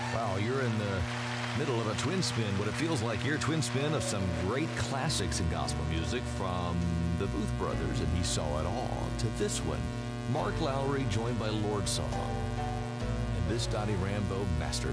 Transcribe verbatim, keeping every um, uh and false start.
Wow, you're in the middle of a twin spin, what it feels like your twin spin of some great classics in gospel music from the Booth Brothers, and He Saw It All, to this one, Mark Lowry joined by Lord Song, and this Donnie Rambo masterpiece.